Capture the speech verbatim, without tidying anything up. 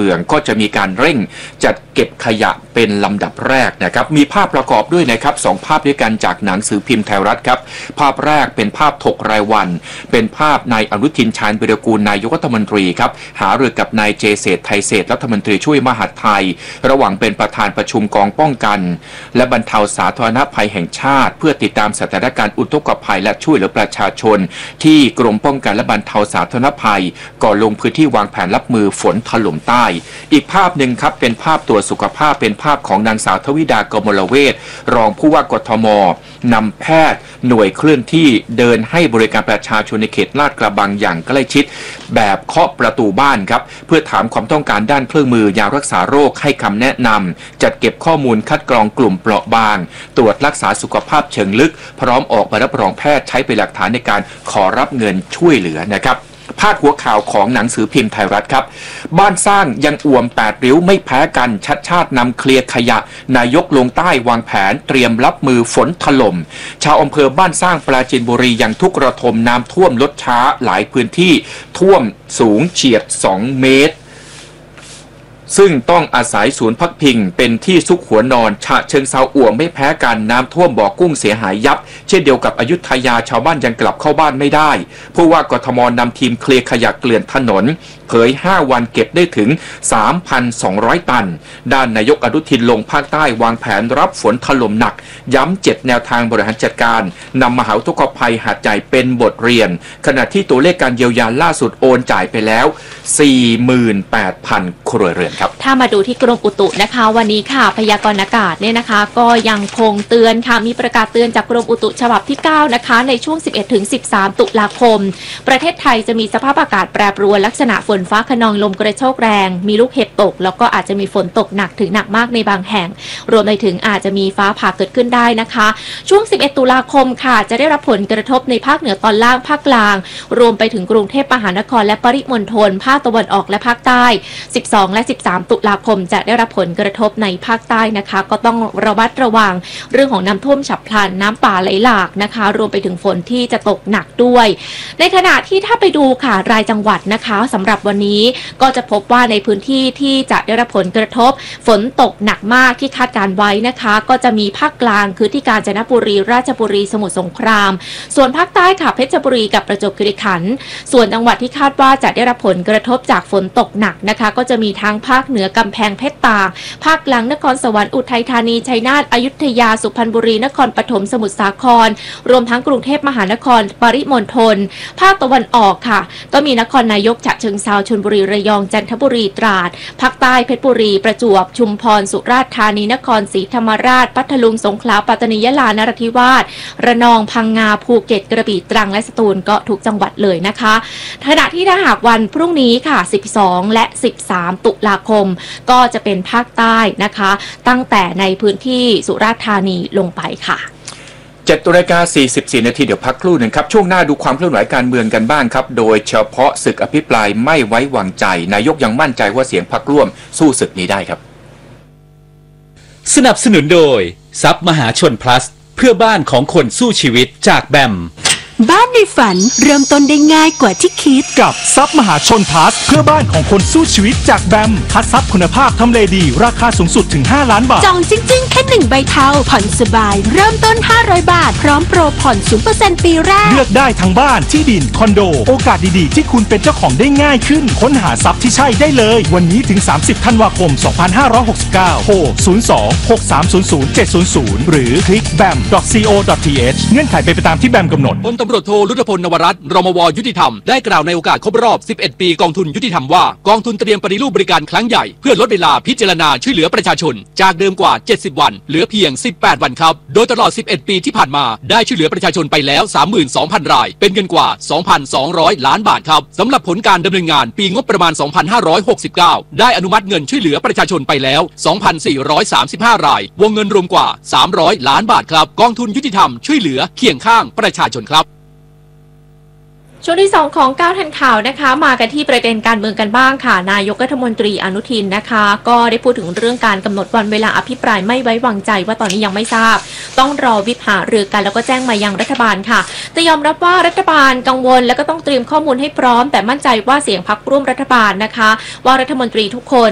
มืองก็จะมีการเร่งจัดเก็บขยะเป็นลำดับแรกนะครับมีภาพประกอบด้วยนะครับสองภาพด้วยกันจากหนังสือพิมพ์ไทยรัฐครับภาพแรกเป็นภาพถกรายวันเป็นภาพนายอนุทินชาญวิรากูลนายกรัฐมนตรีครับหารือกับนายเจเศรษฐ์ไทยเศรษฐ์รัฐมนตรีช่วยมหาดไทยระหว่างเป็นประธานประชุมกองป้องกันและบรรเทาสาธารณภัยแห่งชาติเพื่อติดตามสถานการณ์อุทกภัยและช่วยเหลือประชาชนที่กรมป้องกันและบรรเทาสาธารณภัยก่อนลงพื้นที่วางแผนรับมือฝนถล่มใต้อีกภาพหนึ่งครับเป็นภาพตรวจสุขภาพเป็นภาพของนางสาวทวิดากมลเวชรองผู้ว่ากทมนำแพทย์หน่วยเคลื่อนที่เดินให้บริการประชาชนในเขตลาดกระบังอย่างใกล้ชิดแบบเคาะประตูบ้านครับเพื่อถามความต้องการด้านเครื่องมือยารักษาโรคให้คำแนะนำจัดเก็บข้อมูลคัดกรองกลุ่มเปราะบางตรวจรักษาสุขภาพเชิงลึกพร้อมออกใบรับรองแพทย์ใช้เป็นหลักฐานในการขอรับเงินช่วยเหลือนะครับพาดหัวข่าวของหนังสือพิมพ์ไทยรัฐครับบ้านสร้างยังอ่วมแปดริ้วไม่แพ้กันชัดชาตินำเคลียร์ขยะนายกลงใต้วางแผนเตรียมรับมือฝนถล่มชาวอำเภอบ้านสร้างปราจีนบุรียังทุกข์ระทมน้ำท่วมลดช้าหลายพื้นที่ท่วมสูงเฉียดสองเมตรซึ่งต้องอาศัยศูนย์พักพิงเป็นที่ซุกหัวนอนฉะเชิงเซาอ่วมไม่แพ้กันน้ำท่วมบ่อกุ้งเสียหายยับเช่นเดียวกับอยุธยาชาวบ้านยังกลับเข้าบ้านไม่ได้ผู้ว่ากทมนำทีมเคลียร์ขยะเกลื่อนถนนเผยห้าวันเก็บได้ถึง สามพันสองร้อย ตันด้านนายกอนุทินลงภาคใต้วางแผนรับฝนถล่มหนักย้ำเจ็ดแนวทางบริหารจัดการนำมหาอุทกภัยหาดใหญ่เป็นบทเรียนขณะที่ตัวเลขการเยียวยาล่าสุดโอนจ่ายไปแล้ว สี่หมื่นแปดพัน ครัวเรือนครับถ้ามาดูที่กรมอุตุนะคะวันนี้ค่ะพยากรณ์อากาศเนี่ยนะคะก็ยังคงเตือนค่ะมีประกาศเตือนจากกรมอุตุฉบับที่เก้านะคะในช่วง สิบเอ็ดถึงสิบสาม ตุลาคมประเทศไทยจะมีสภาพอากาศแปรปรวนลักษณะฝนฟ้าคะนองลมกระโชกแรงมีลูกเห็บตกแล้วก็อาจจะมีฝนตกหนักถึงหนักมากในบางแห่งรวมไปถึงอาจจะมีฟ้าผ่าเกิดขึ้นได้นะคะช่วงสิบเอ็ดตุลาคมค่ะจะได้รับผลกระทบในภาคเหนือตอนล่างภาคกลางรวมไปถึงกรุงเทพมหานครและปริมณฑลภาคตะวันออกและภาคใต้สิบสองและสิบสามตุลาคมจะได้รับผลกระทบในภาคใต้นะคะก็ต้องระมัดระวังเรื่องของน้ำท่วมฉับพลันน้ำป่าไหลหลากนะคะรวมไปถึงฝนที่จะตกหนักด้วยในขณะที่ถ้าไปดูค่ะรายจังหวัดนะคะสำหรับวันนี้ก็จะพบว่าในพื้นที่ที่จะได้รับผลกระทบฝนตกหนักมากที่คาดการไว้นะคะก็จะมีภาคกลางคือที่กาญจนบุรีราชบุรีสมุทรสงครามส่วนภาคใต้ค่ะเพชรบุรีกับประจวบคีรีขันธ์ส่วนจังหวัดที่คาดว่าจะได้รับผลกระทบจากฝนตกหนักนะคะก็จะมีทั้งภาคเหนือกำแพงเพชรตากภาคกลางนครสวรรค์อุทัยธานีชัยนาทอยุธยาสุพรรณบุรีนครปฐมสมุทรสาครรวมทั้งกรุงเทพมหานครปริมณฑลภาคตะวันออกค่ะก็มีนครนายกฉะเชิงเทราชลบุรีระยองจันทบุรีตราดภาคใต้เพชรบุรีประจวบชุมพรสุราษฎร์ธานีนครศรีธรรมราชพัทลุงสงขลาปัตตานียะลานราธิวาสระนองพังงาภูเก็ตกระบี่ตรังและสตูลก็ทุกจังหวัดเลยนะคะขณะที่ถ้าหากวันพรุ่งนี้ค่ะสิบสองและสิบสามตุลาคมก็จะเป็นภาคใต้นะคะตั้งแต่ในพื้นที่สุราษฎร์ธานีลงไปค่ะเจ็ดนาฬิกาสี่สิบสี่นาทีเดี๋ยวพักครู่หนึ่งครับช่วงหน้าดูความเคลื่อนไหวการเมืองกันบ้างครับโดยเฉพาะศึกอภิปรายไม่ไว้วางใจนายกยังมั่นใจว่าเสียงพรรคร่วมสู้ศึกนี้ได้ครับสนับสนุนโดยทรัพย์มหาชน plus เพื่อบ้านของคนสู้ชีวิตจากแบมบ้านในฝันเริ่มต้นได้ง่ายกว่าที่คิดกับทรัพย์มหาชนพลัสเพื่อบ้านของคนสู้ชีวิตจากแบมคัดทรัพย์คุณภาพทำเลดีราคาสูงสุดถึงห้าล้านบาทจองจริงๆแค่หนึ่งใบเทาผ่อนสบายเริ่มต้นห้าร้อยบาทพร้อมโปรผ่อน ศูนย์เปอร์เซ็นต์ ปีแรกเลือกได้ทั้งบ้านที่ดินคอนโดโอกาสดีๆที่คุณเป็นเจ้าของได้ง่ายขึ้นค้นหาทรัพย์ที่ใช่ได้เลยวันนี้ถึงสามสิบธันวาคมสองพันห้าร้อยหกสิบเก้าโทรศูนย์ สอง หก สาม ศูนย์ ศูนย์ เจ็ด ศูนย์ ศูนย์หรือคลิก บม ดอท ซี โอ ดอท ที เอช เงื่อนไขเป็นไปตามที่แบมกำหนดพลตำรวจโทรุตพลนวรัตน์รมว.ยุติธรรมได้กล่าวในโอกาสครบรอบสิบเอ็ดปีกองทุนยุติธรรมว่ากองทุนเตรียมปฏิรูปบริการครั้งใหญ่เพื่อลดเวลาพิจารณาช่วยเหลือประชาชนจากเดิมกว่าเจ็ดสิบวันเหลือเพียงสิบแปดวันครับโดยตลอดสิบเอ็ดปีที่ผ่านมาได้ช่วยเหลือประชาชนไปแล้ว สามหมื่นสองพัน รายเป็นเงินกว่า สองพันสองร้อย ล้านบาทครับสำหรับผลการดำเนินงานปีงบประมาณสองพันห้าร้อยหกสิบเก้าได้อนุมัติเงินช่วยเหลือประชาชนไปแล้ว สองพันสี่ร้อยสามสิบห้า รายวงเงินรวมกว่าสามร้อยล้านบาทครับกองทุนยุติธรรมช่วยเหลือเคียงข้างประชาชนครับช่วงที่สองของก้าวทันข่าวนะคะมากันที่ประเด็นการเมืองกันบ้างค่ะนายกรัฐมนตรีอนุทินนะคะก็ได้พูดถึงเรื่องการกำหนดวันเวลาอภิปรายไม่ไว้วางใจว่าตอนนี้ยังไม่ทราบต้องรอวิปหารือกันแล้วก็แจ้งมายังรัฐบาลค่ะแต่ยอมรับว่ารัฐบาลกังวลและก็ต้องเตรียมข้อมูลให้พร้อมแต่มั่นใจว่าเสียงพรรคร่วมรัฐบาลนะคะว่ารัฐมนตรีทุกคน